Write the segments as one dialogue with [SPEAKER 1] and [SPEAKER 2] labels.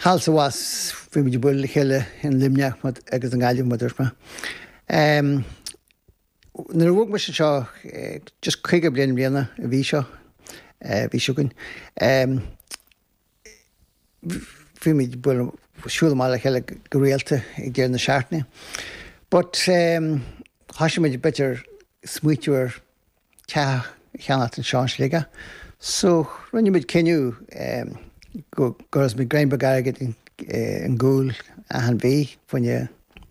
[SPEAKER 1] Halsa was fi mi bul hele in Limneach mat agus an gailú modersma. Na rúg me seo just chuige blian bliana a bhí seo bhí siúgan. Fi mi bul siúla mála hele go réalta ag déir na seaartna. But hasise me better smuitiúir te cheannat an seán sliga. So rinne mid cinniú goras mi grain bagagad an gúil a han bhí funne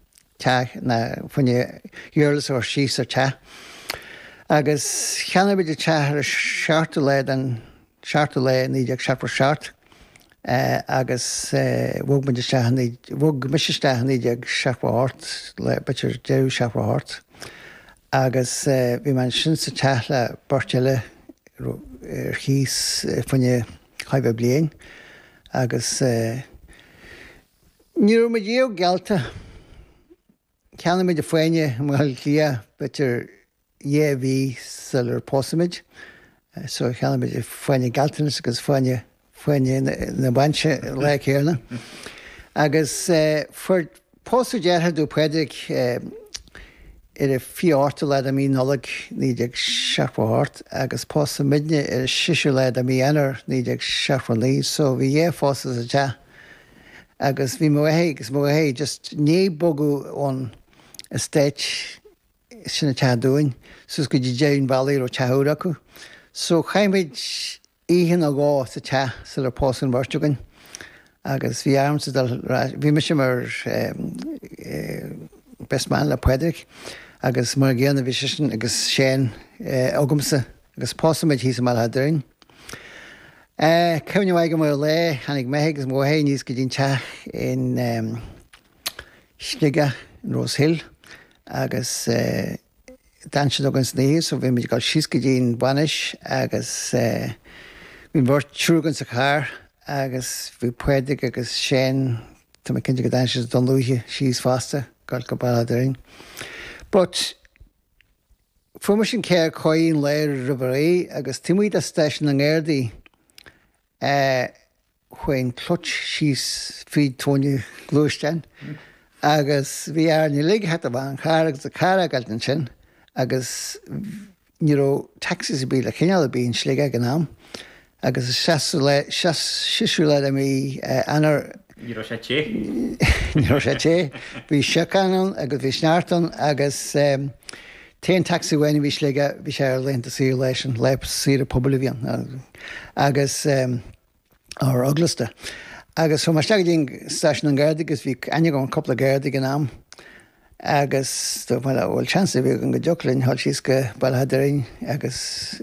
[SPEAKER 1] funne dhearlas ó síos ar te. Agus cheanna bid te ar a seaarta le an seaarta le níideag seapar seart agus bhg me bhg misiste níideag seapar hart le bitir deú seapar hart. Agus bhí man sin sa te le borteile chís funne chaibh blian. Agus níor me dío gelta ceanna me de foiine mhail lia bitir bhí salar pósamid. So cheanna me de foiine geltanas agus foiine na bainse le chéarna. Agus for pósa deartha peidig a fiorta le a mí nolag níideag seapart agus pósa midne siisiú le a mí anar níideag seapar lí, so bhí fósa a te. Agus bhí mhé just ní bogu ón estate sinna te dúin, sus go dtí déann bailí ó teúra acu. So chaimid íhan a gá sa te sa le pósan bartugan. Agus bhí armsa bhí me sem mar bestman le peidig. Agus mar géanana bhí sin agus séan ágamsa agus pósamid hí sa mal hadrin. Cemne aige mar le hanig méthe agus mhé níos go dtín te in Sliga in Rose Hill agus danse dogan sníos, so bhí mid gáil síos go dtín banis agus bhín bhór trúgan sa chár agus bhí peidig agus séan tá cinnte go danse don lúthe síos fásta gáil go bail hadrin. But fu mar sin céir coín léir riberí agus timid a station an airdaí chuin clút síos fí tóine glúistein agus bhí ní ligthe a bhain char agus a cara galtain sin agus níró taxis bí le cineal a bíon sliga gan am agus siú le a mí anar
[SPEAKER 2] Ní sé té?
[SPEAKER 1] Ní sé té. Bhí seacanan agus bhí sneartan agus téan taxi bhhaine bhí sliga bhí sé ar lenta sí leis an le sí a pobl bhíon agus ar aglasta. Agus fu mar steagdín station an Gardaí agus bhí aine go an coppla Gardaí gan am agus bhfuil chance bhí an go deoclainn hall síos go bailhadarin agus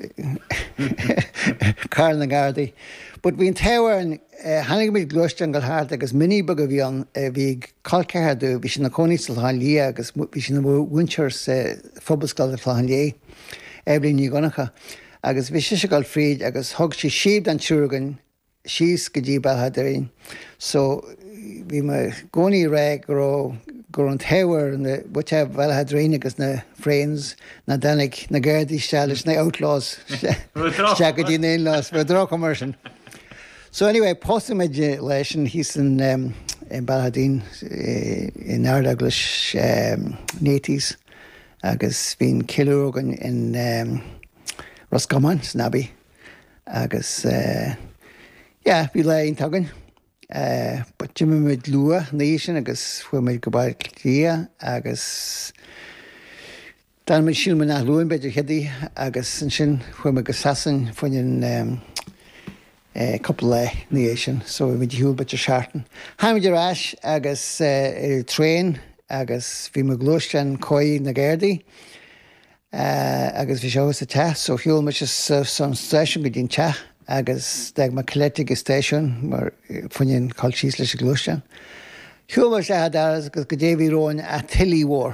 [SPEAKER 1] Carl na Gardaí. But bhín tehain hanig mid glúistean go háart agus miní bag a bhí an bhí calceadú bhí sin na cónístal lí agus bhí sin na bhúintears fóbascáil a lé eblin ní gonacha. Agus bhí si gáil fríd agus thug sí siad an túragan síos go dtí bailhadarin. So bhí mar gcónaí ré gur an tehar na bute bailhadarin agus na friends na danig na Gardaí stelis na outlaws se go dtí na inlaws bhar drá commercian. So anyway, pósamid leis an hís in Balhadín in Ardaglas nétís agus bhín kilógan in Roscommon, Snabbí agus bhí le on tugan. But Jimid lua níos sin agus fuimid go bail lia agus dan mid síl nach luúin beidir chedaí agus sin fuimid go sasan fuin couple le níos sin, so bhí hiúil beidir seaartan. Haimidir ais agus tréin agus bhí me glúistean cóí na Gardaí agus bhí seo sa te, so hiúil me san station go dtín te agus deag ma colétig station mar funin cáil síos leis a glúistean. Hiúil mar sé agus go déhí róin a tilí mhór.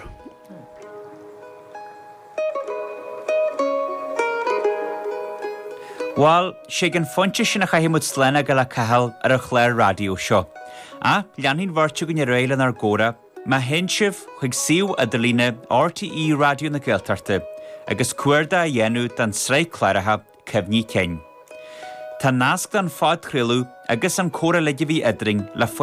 [SPEAKER 2] Well, sé gan fonte sin a chaihimúd slena go le cahal ar a chléir radio seo. A leanhín bhirte gon réilean ar góra, má hen sibh chuig síú a dolíne RTE radio na Gaeltachta agus cuairda a dhéanú den sreid chléirithe cebhní ceinn. Tá nasc an fád chrialú agus an córa leideh bhí edring le